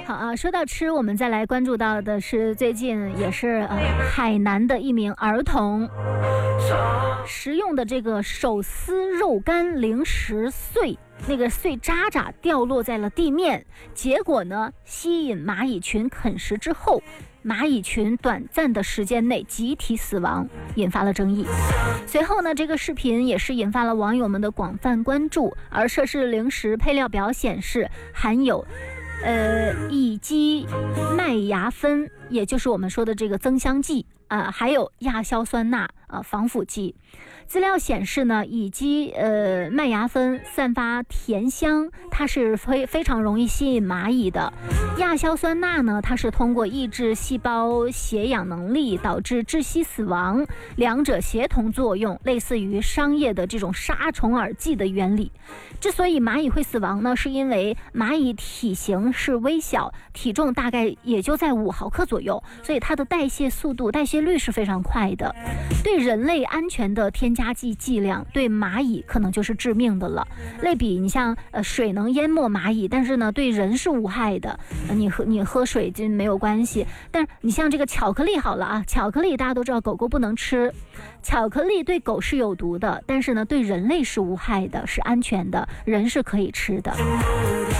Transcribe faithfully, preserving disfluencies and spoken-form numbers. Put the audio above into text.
好啊，说到吃，我们再来关注到的是最近也是呃海南的一名儿童食用的这个手撕肉干零食碎，那个碎渣渣掉落在了地面，结果呢吸引蚂蚁群啃食之后，蚂蚁群短暂的时间内集体死亡，引发了争议。随后呢，这个视频也是引发了网友们的广泛关注。而涉事零食配料表显示含有呃乙基麦芽酚，也就是我们说的这个增香剂啊、呃，还有亚硝酸钠啊、呃、防腐剂。资料显示呢，乙基呃麦芽酚散发甜香，它是非非常容易吸引蚂蚁的。亚硝酸钠呢，它是通过抑制细胞携氧能力导致窒息死亡，两者协同作用，类似于商业的这种杀虫饵剂的原理。之所以蚂蚁会死亡呢，是因为蚂蚁体型是微小，体重大概也就在五毫克左右，所以它的代谢速度、代谢率是非常快的。对人类安全的添加剂剂量，对蚂蚁可能就是致命的了。类比你像呃水能淹没蚂蚁，但是呢对人是无害的。呃、你喝你喝水就没有关系。但是你像这个巧克力好了啊，巧克力大家都知道狗狗不能吃，巧克力对狗是有毒的，但是呢对人类是无害的，是安全的，人是可以吃的。